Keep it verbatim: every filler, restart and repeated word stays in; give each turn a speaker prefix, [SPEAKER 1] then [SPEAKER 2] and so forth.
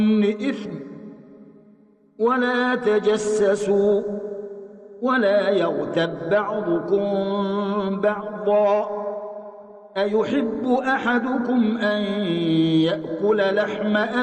[SPEAKER 1] إثم ولا تجسسوا ولا يغتب بعضكم بعضا أيحب أحدكم أن يأكل لحم